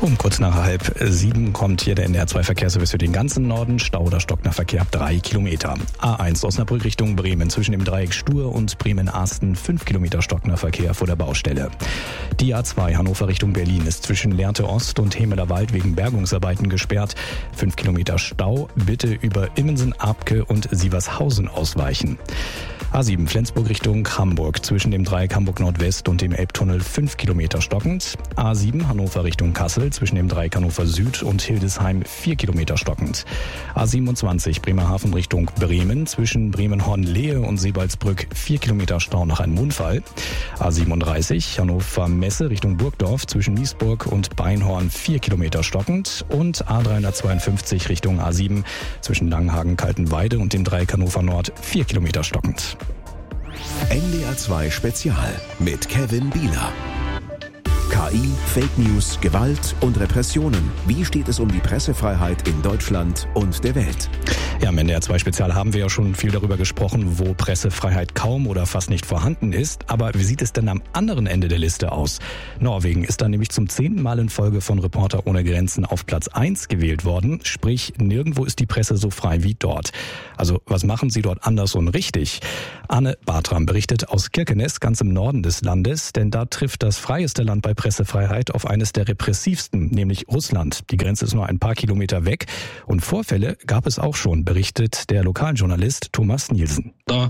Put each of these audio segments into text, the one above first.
Um kurz nach 6:30 kommt hier der NDR2-Verkehrsservice für den ganzen Norden. Stau oder Stocknerverkehr ab 3 Kilometer. A1 Osnabrück Richtung Bremen zwischen dem Dreieck Stur und Bremen-Asten 5 Kilometer Stocknerverkehr vor der Baustelle. Die A2 Hannover Richtung Berlin ist zwischen Lehrte Ost und Hemeler Wald wegen Bergungsarbeiten gesperrt. 5 Kilometer Stau. Bitte über Immensen, Abke und Sievershausen ausweichen. A7 Flensburg Richtung Hamburg zwischen dem Dreieck Hamburg Nordwest und dem Elbtunnel 5 Kilometer stockend. A7 Hannover Richtung Kassel zwischen dem Dreieck Hannover Süd und Hildesheim 4 Kilometer stockend. A27 Bremerhaven Richtung Bremen zwischen Bremen-Horn-Lehe und Sebaldsbrück 4 Kilometer Stau nach einem Unfall. A37 Hannover Messe Richtung Burgdorf zwischen Miesburg und Beinhorn 4 Kilometer stockend. Und A352 Richtung A7 zwischen Langenhagen-Kaltenweide und dem Dreieck Hannover Nord 4 Kilometer stockend. NDR2 Spezial mit Kevin Bieler. KI, Fake News, Gewalt und Repressionen. Wie steht es um die Pressefreiheit in Deutschland und der Welt? Ja, im NDR2 Spezial haben wir ja schon viel darüber gesprochen, wo Pressefreiheit kaum oder fast nicht vorhanden ist. Aber wie sieht es denn am anderen Ende der Liste aus? Norwegen ist dann nämlich zum 10. Mal in Folge von Reporter ohne Grenzen auf Platz 1 gewählt worden. Sprich, nirgendwo ist die Presse so frei wie dort. Also was machen sie dort anders und richtig? Anne Bartram berichtet aus Kirkenes, ganz im Norden des Landes. Denn da trifft das freieste Land bei Pressefreiheit auf eines der repressivsten, nämlich Russland. Die Grenze ist nur ein paar Kilometer weg. Und Vorfälle gab es auch schon, berichtet der Lokaljournalist Thomas Nielsen. Der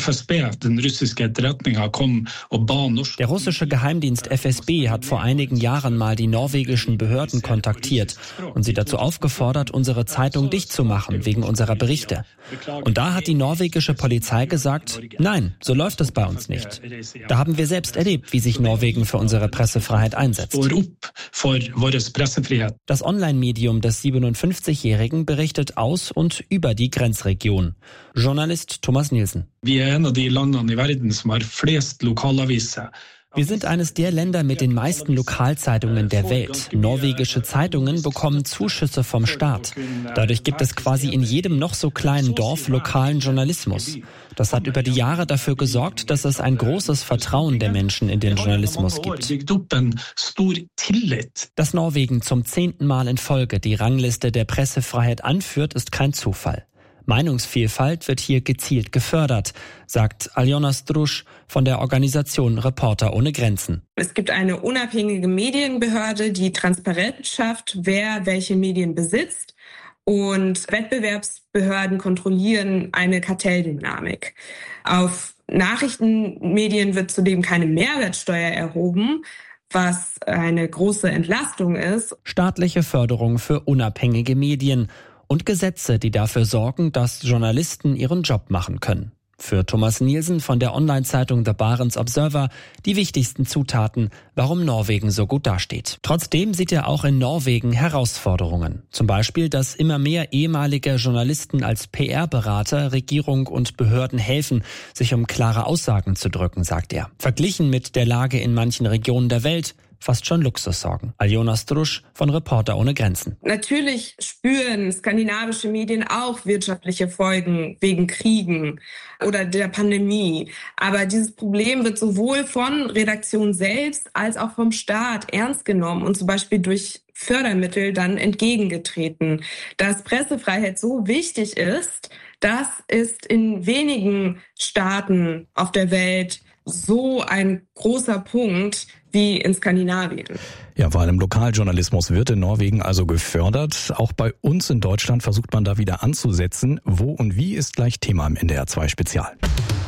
russische Geheimdienst FSB hat vor einigen Jahren mal die norwegischen Behörden kontaktiert und sie dazu aufgefordert, unsere Zeitung dicht zu machen wegen unserer Berichte. Und da hat die norwegische Polizei gesagt, nein, so läuft es bei uns nicht. Da haben wir selbst erlebt, wie sich Norwegen für unsere Pressefreiheit einsetzt. Das Online-Medium des 57-Jährigen berichtet aus und über die Grenzregion. Journalist Thomas Nielsen. Wir sind eines der Länder mit den meisten Lokalzeitungen der Welt. Norwegische Zeitungen bekommen Zuschüsse vom Staat. Dadurch gibt es quasi in jedem noch so kleinen Dorf lokalen Journalismus. Das hat über die Jahre dafür gesorgt, dass es ein großes Vertrauen der Menschen in den Journalismus gibt. Dass Norwegen zum 10. Mal in Folge die Rangliste der Pressefreiheit anführt, ist kein Zufall. Meinungsvielfalt wird hier gezielt gefördert, sagt Aljona Strusch von der Organisation Reporter ohne Grenzen. Es gibt eine unabhängige Medienbehörde, die Transparenz schafft, wer welche Medien besitzt. Und Wettbewerbsbehörden kontrollieren eine Kartelldynamik. Auf Nachrichtenmedien wird zudem keine Mehrwertsteuer erhoben, was eine große Entlastung ist. Staatliche Förderung für unabhängige Medien und Gesetze, die dafür sorgen, dass Journalisten ihren Job machen können. Für Thomas Nielsen von der Online-Zeitung The Barents Observer die wichtigsten Zutaten, warum Norwegen so gut dasteht. Trotzdem sieht er auch in Norwegen Herausforderungen. Zum Beispiel, dass immer mehr ehemalige Journalisten als PR-Berater Regierung und Behörden helfen, sich um klare Aussagen zu drücken, sagt er. Verglichen mit der Lage in manchen Regionen der Welt fast schon Luxussorgen. Aljona Strusch von Reporter ohne Grenzen. Natürlich spüren skandinavische Medien auch wirtschaftliche Folgen wegen Kriegen oder der Pandemie. Aber dieses Problem wird sowohl von Redaktion selbst als auch vom Staat ernst genommen und zum Beispiel durch Fördermittel dann entgegengetreten. Dass Pressefreiheit so wichtig ist, das ist in wenigen Staaten auf der Welt so ein großer Punkt wie in Skandinavien. Ja, vor allem Lokaljournalismus wird in Norwegen also gefördert. Auch bei uns in Deutschland versucht man da wieder anzusetzen. Wo und wie ist gleich Thema im NDR2 Spezial.